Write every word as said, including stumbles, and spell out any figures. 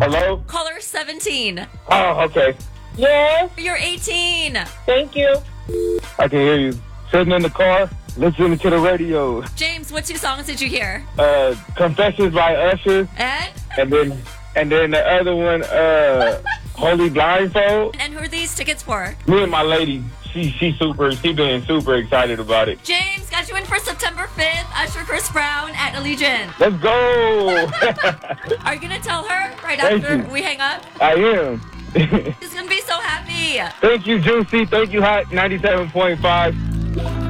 Hello? Caller seventeen. Oh, okay. Yes, You're eighteen. thank you. I can hear you. Sitting in the car, listening to the radio. James, what two songs did you hear? Uh, Confessions by Usher, And? and then and then the other one, uh, Holy Blindfold. And who are these tickets for? Me and my lady, she she super, she been super excited about it. James, got you in for September fifth. Usher Chris Brown at Allegiant. Let's go! Are you going to tell her right Thank after you. we hang up? I am. She's going to be so happy. Thank you, Juicy. Thank you, Hot ninety-seven point five.